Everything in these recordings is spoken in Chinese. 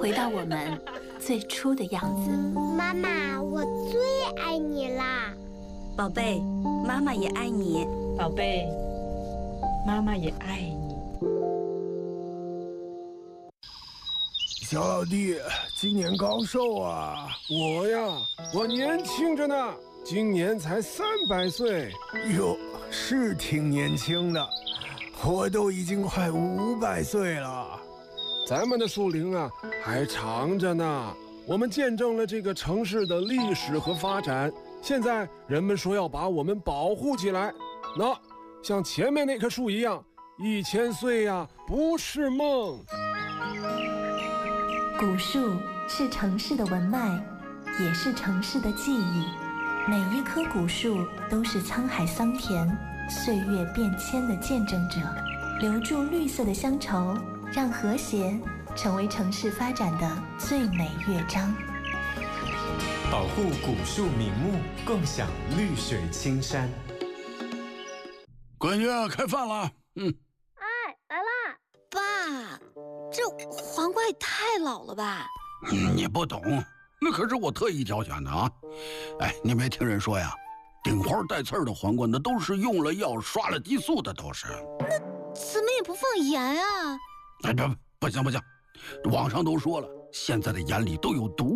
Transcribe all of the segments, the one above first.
回到我们最初的样子。 妈妈，我最爱你啦！ 宝贝，妈妈也爱你。 宝贝，妈妈也爱你。 小老弟，今年高寿啊？我年轻着呢，今年才300岁。哟，是挺年轻的，我都已经快500岁了。咱们的树龄啊，还长着呢。我们见证了这个城市的历史和发展，现在人们说要把我们保护起来。那像前面那棵树一样，1000岁呀，不是梦。 古树是城市的文脉，也是城市的记忆。每一棵古树都是沧海桑田、岁月变迁的见证者，留住绿色的乡愁，让和谐成为城市发展的最美乐章。 保护古树名木，共享绿水青山。 闺女，开饭了。 哎，来啦！ 爸，这黄瓜也太老了吧？ 你不懂，那可是我特意挑选的啊。哎，你没听人说呀？顶花带刺儿的黄瓜，那都是用了药、刷了激素的，都是。 那怎么也不放盐啊？ 哎，不行，网上都说了，现在的盐里都有毒。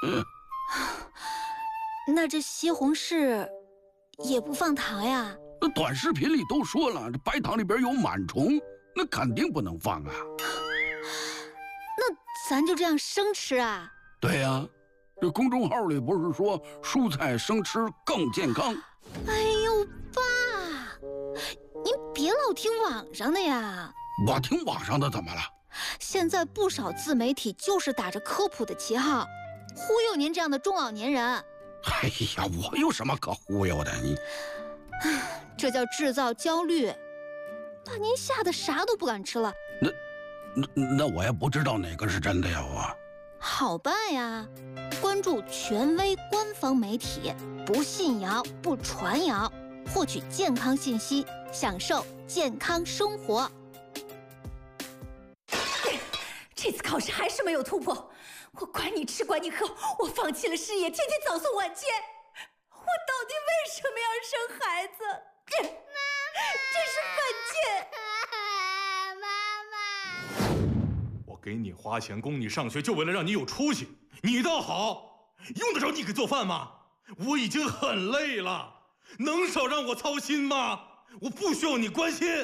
那这西红柿也不放糖呀？ 那短视频里都说了，这白糖里边有螨虫，那肯定不能放啊。 那咱就这样生吃啊？ 对呀，这公众号里不是说蔬菜生吃更健康？ 哎呦，爸，您别老听网上的呀。 我听网上的怎么了？ 现在不少自媒体就是打着科普的旗号，忽悠您这样的中老年人。 哎呀，我有什么可忽悠的？你， 这叫制造焦虑，把您吓得啥都不敢吃了。 那我也不知道哪个是真的呀，我。 好办呀，关注权威官方媒体，不信谣不传谣，获取健康信息，享受健康生活。 这次考试还是没有突破，我管你吃管你喝，我放弃了事业，天天早送晚接。我到底为什么要生孩子？真是犯贱！ 妈妈， 我给你花钱供你上学，就为了让你有出息。你倒好，用得着你给做饭吗？我已经很累了，能少让我操心吗？我不需要你关心。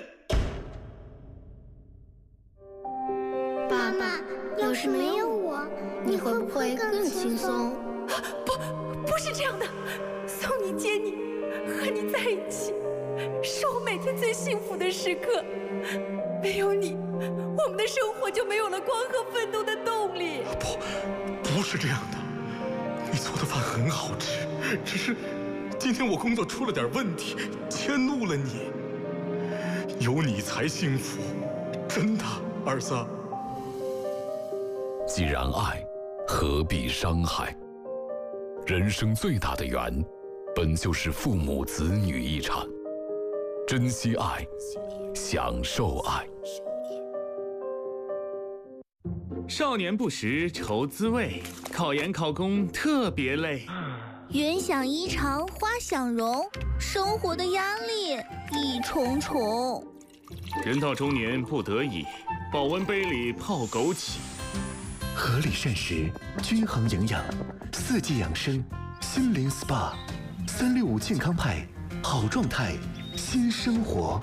爸爸，要是没有我，你会不会更轻松？ 不是这样的，送你接你，和你在一起，是我每天最幸福的时刻。没有你，我们的生活就没有了光和奋斗的动力。 不是这样的，你做的饭很好吃，只是今天我工作出了点问题，迁怒了你。有你才幸福，真的，儿子。 既然爱，何必伤害？人生最大的缘，本就是父母子女一场。珍惜爱，享受爱。 少年不识愁滋味，考研考公特别累。 云想衣裳花想容，生活的压力一重重。 人到中年不得已，保温杯里泡枸杞。 合理膳食，均衡营养，4季养生，心灵 SPA，365健康派，好状态，新生活。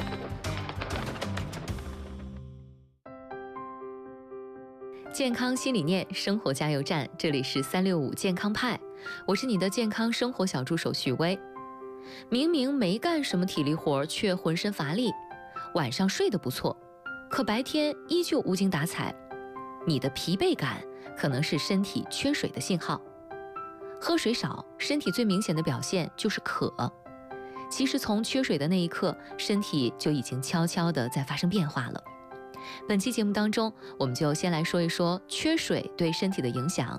健康新理念，生活加油站，这里是365健康派，我是你的健康生活小助手许巍。明明没干什么体力活，却浑身乏力，晚上睡得不错，可白天依旧无精打采。你的疲惫感可能是身体缺水的信号。喝水少，身体最明显的表现就是渴。其实从缺水的那一刻，身体就已经悄悄地在发生变化了。本期节目当中，我们就先来说一说缺水对身体的影响。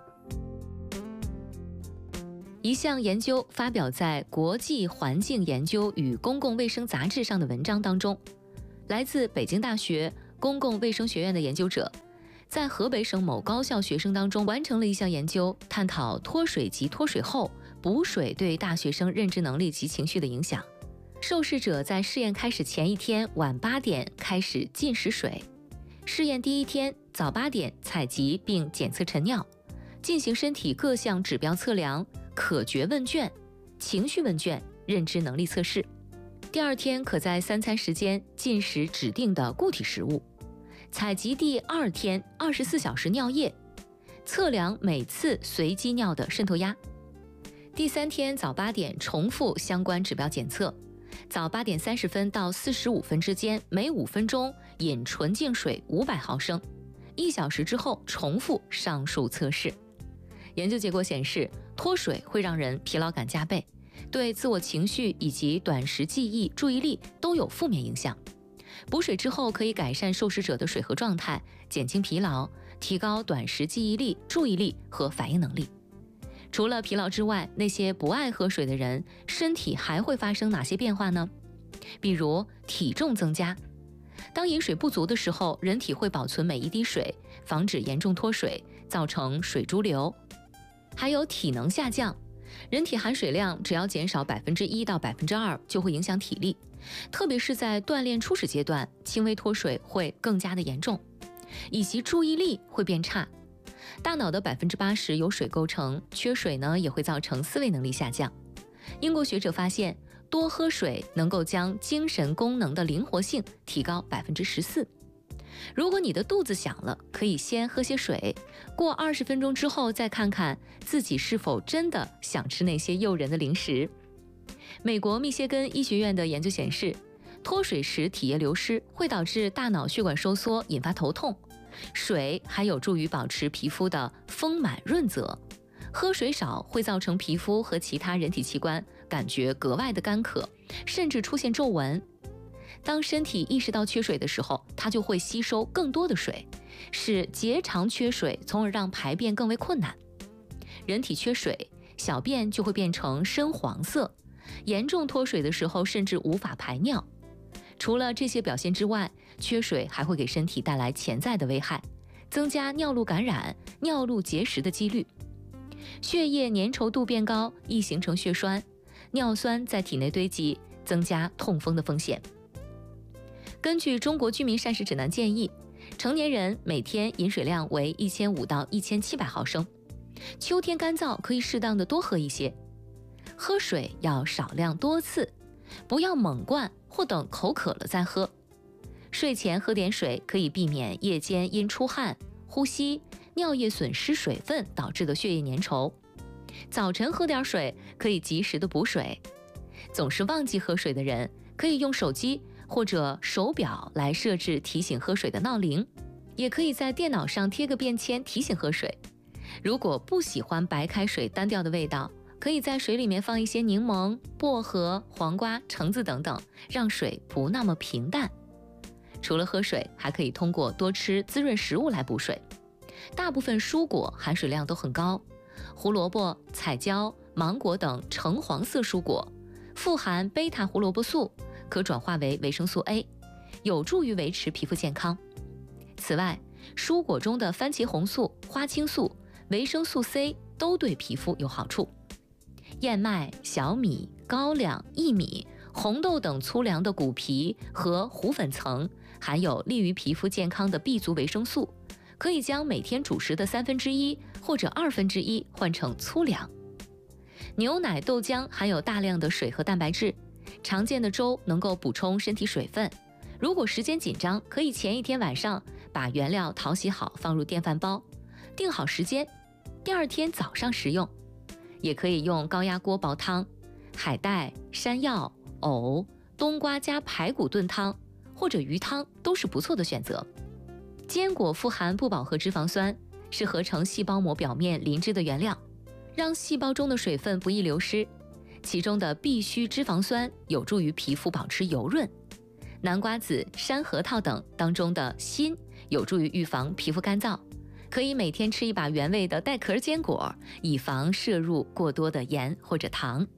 一项研究发表在《国际环境研究与公共卫生杂志》上的文章当中，来自北京大学公共卫生学院的研究者在河北省某高校学生当中完成了一项研究，探讨脱水及脱水后补水对大学生认知能力及情绪的影响。受试者在试验开始前一天晚8点开始禁食水，试验第一天早8点采集并检测晨尿，进行身体各项指标测量、可觉问卷、情绪问卷、认知能力测试。第二天可在3餐时间进食指定的固体食物，采集第2天24小时尿液，测量每次随机尿的渗透压。第3天早8点重复相关指标检测，早8点30分到45分之间每5分钟饮纯净水500毫升，1小时之后重复上述测试。研究结果显示，脱水会让人疲劳感加倍，对自我情绪以及短时记忆、注意力都有负面影响。补水之后可以改善受试者的水合状态，减轻疲劳，提高短时记忆力、注意力和反应能力。除了疲劳之外，那些不爱喝水的人，身体还会发生哪些变化呢？比如体重增加。当饮水不足的时候，人体会保存每一滴水，防止严重脱水，造成水潴留。还有体能下降。人体含水量只要减少1%到2%，就会影响体力，特别是在锻炼初始阶段，轻微脱水会更加的严重，以及注意力会变差。大脑的80%由水构成，缺水呢也会造成思维能力下降。英国学者发现，多喝水能够将精神功能的灵活性提高14%。如果你的肚子响了，可以先喝些水，过20分钟之后再看看自己是否真的想吃那些诱人的零食。美国密歇根医学院的研究显示，脱水时体液流失会导致大脑血管收缩，引发头痛。水还有助于保持皮肤的丰满润泽，喝水少会造成皮肤和其他人体器官感觉格外的干渴，甚至出现皱纹。当身体意识到缺水的时候，它就会吸收更多的水，使结肠缺水，从而让排便更为困难。人体缺水，小便就会变成深黄色，严重脱水的时候甚至无法排尿。除了这些表现之外，缺水还会给身体带来潜在的危害，增加尿路感染、尿路结石的几率。血液粘稠度变高，易形成血栓，尿酸在体内堆积，增加痛风的风险。根据中国居民膳食指南建议，成年人每天饮水量为1500到1700毫升，秋天干燥可以适当的多喝一些。喝水要少量多次，不要猛灌或等口渴了再喝。睡前喝点水可以避免夜间因出汗、呼吸、尿液损失水分导致的血液粘稠。早晨喝点水可以及时的补水。总是忘记喝水的人，可以用手机或者手表来设置提醒喝水的闹铃，也可以在电脑上贴个便签提醒喝水。如果不喜欢白开水单调的味道，可以在水里面放一些柠檬、薄荷、黄瓜、橙子等等，让水不那么平淡。除了喝水，还可以通过多吃滋润食物来补水。大部分蔬果含水量都很高，胡萝卜、彩椒、芒果等橙黄色蔬果富含贝塔胡萝卜素，可转化为维生素 A， 有助于维持皮肤健康。此外，蔬果中的番茄红素、花青素、维生素 C 都对皮肤有好处。燕麦、小米、高粱、薏米、红豆等粗粮的谷皮和糊粉层含有利于皮肤健康的 B 族维生素，可以将每天主食的1/3或者1/2换成粗粮。牛奶、豆浆含有大量的水和蛋白质，常见的粥能够补充身体水分。如果时间紧张，可以前一天晚上把原料淘洗好，放入电饭煲，定好时间，第二天早上食用。也可以用高压锅煲汤，海带、山药、藕、冬瓜加排骨炖汤或者鱼汤都是不错的选择。坚果富含不饱和脂肪酸，是合成细胞膜表面磷脂的原料，让细胞中的水分不易流失。其中的必需脂肪酸有助于皮肤保持油润。南瓜子、山核桃等当中的锌有助于预防皮肤干燥。可以每天吃一把原味的带壳坚果，以防摄入过多的盐或者糖。